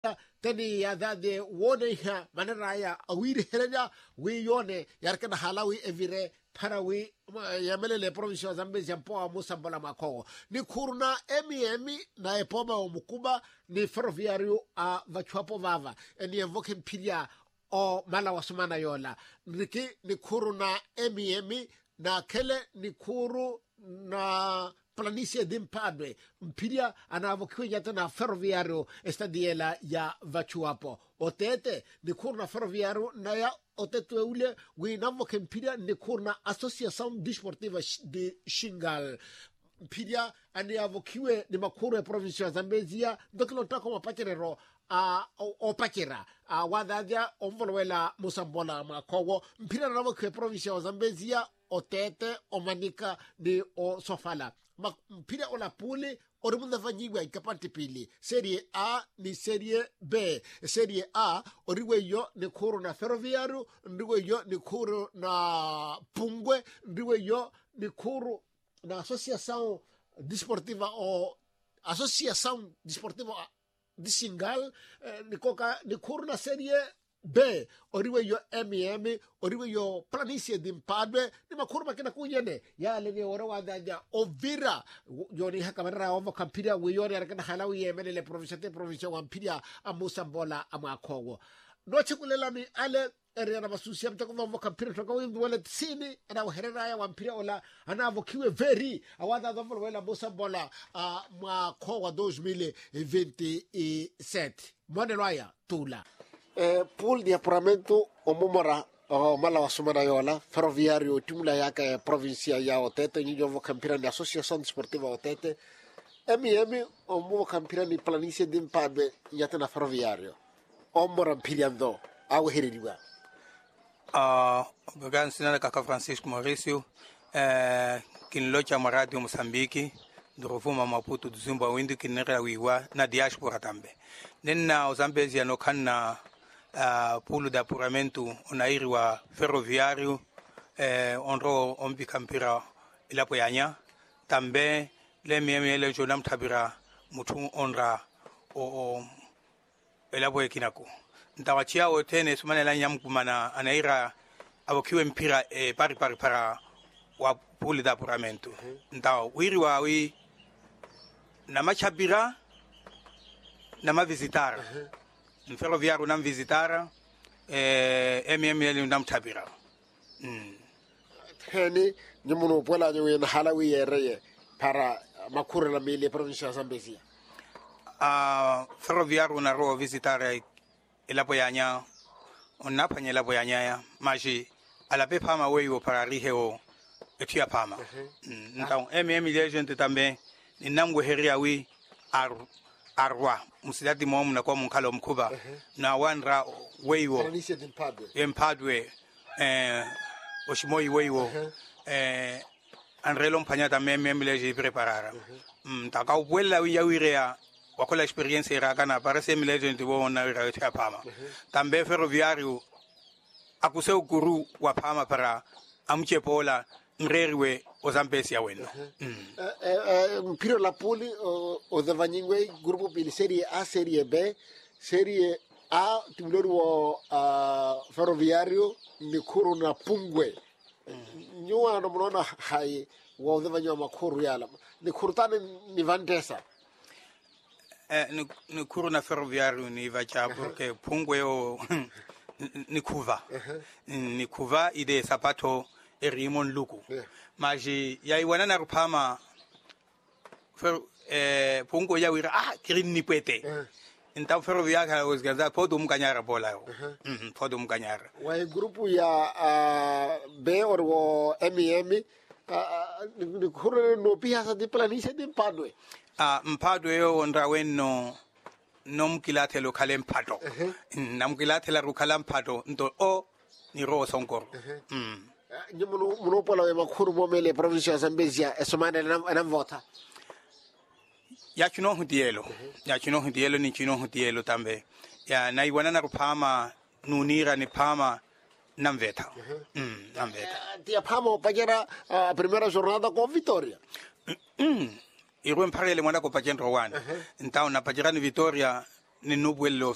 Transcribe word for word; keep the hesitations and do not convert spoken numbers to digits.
tani ya dade wone ha manera ya awiri helenya we yone yarkana halawi evire parawi yamelele province Zambezi mpoa Musambola Makogo ni kuruna emi emi na epoma omukuba ni ferroviario a vachuapo vava eni evoke mpiria o mala wasumana yola niki ni kuruna emi emi na kele ni kuru na planicie d'impadwe mpiria anavokiwe yata na ferroviario estadiela ya vachuapo otete ni kurna ferroviario na ya otete ule winavoke mpiria ni kurna associação desportiva de Shingal mpiria aniavokiwe ni makuru ya province ya Zambezia ndokilo tako mapachirero a uh, opakira a uh, wadadya omvolwela Musambola Makogo mpira navo ke province ya Zambezia otete omanika ni o Sofala mpira ola pule orimunda vanyiwa ikapante pili serie A ni serie B serie A oriwe yo ni kuru na ferroviario ndiwe yo ni kuru na Pungwe ndiwe yo ni kuru na associação desportiva o associação desportiva de Singal eh, ni koka ni kuru na serie B oriwe yo M M oriwe yo planicie d'impadwe ni makuru makina kunyene ya lenge ora wadanya ovira yoni hakamera ovo kampiria wiyori arakana halawi yemelele provinciate provincia wampiria amusambola amakogo no chikulela ni ale area na masusia mtako vavo kampiria toka windu wale tsini na uherera ya wampiria ola anavokiwe veri awada dhamolo wela musambola uh, makogo dois mil e vinte e sete mwanelwaya tula Eh, pool de apuramento omomora o mala wasumana yola ferroviario timula yaka provincia ya otete ni jovo campira de associação desportiva otete emi emi omo campira ni planicie d'impadwe yata na ferroviario omora mpiriando awe heririwa ah uh, gansina kaka Francisco Mauricio eh kinlocha maradio Mozambique ndorofuma Maputo duzumba windu kinera wiwa na diaspora tambe nenna Zambezia no kanna Uh, pulo de apuramento onairi wa ferroviario eh, onro ombi kampira ilapo yanya tambe le miemele jonam tabira mutu onra o, o ilapo ekinako ntawachia otene sumane la nyam kumana anaira abokiwe mpira e eh, pari pari para wa pulo de apuramento mm-hmm. Ntaw wiri wa wi na machabira na mavisitar mm-hmm. Ferroviario nam visitara eh M M L nam tabira mm heni nyimuno pola nyewe na halawi yere para makuru la mili provincia Zambezia ah uh, Ferroviario na ro visitare ila poyanya onna panye la poyanya ya maji ala pe pama weyo para riheo etia pama mm ntaw M M L gente tambe ni namgo heria wi ar arwa musidati momu na kwa mkalo mkuba uh-huh. Na wanra weiwo empadwe eh oshimoi weiwo uh-huh. eh anrelo mpanyata meme mleje preparara mm taka ubwela wi yawirea wakola experience era kana parece mleje ndiwo na wira ya pama uh-huh. Tambe ferroviario akuse ukuru wa pama para amche pola nreriwe Ozambesi ya weno mpiro la puli o devanyingwe grupo pili serie A serie B serie A timlori wa ferroviario ni kuru na Pungwe nyua no mnona hai wa devanywa makuru yala ni kurutane ni vandesa eh ni kuru na ferroviario ni vacha porque Pungwe o ni kuva ni kuva ide sapato erimon luku yeah. Maji ya iwana na rupama fer eh Pungo ya wira ah kirin ni pete yeah. Nta ferroviario ka osgaza podo mkanyara bola yo uh-huh. Mhm podo mkanyara wa grupu ya uh, B or wo M M ni kuru no pia sa di planicie d'impadwe ah mpadwe yo ndra wenno nom kilate lokale mpado uh-huh. Nam kilate la rukala mpado ndo o ni ro sonkor uh-huh. Mm Nyumuno muno pola we makuru momele provincia ya Zambezia esomane na vota ya chino hutielo ya chino hutielo ni chino hutielo tambe ya na iwana na rupama nunira ni pama namveta mm namveta dia pama pagera primera jornada com Vitória mm irwe mparele mwana ko pagenda wana ntao na pagera ni Vitória ni nubwelo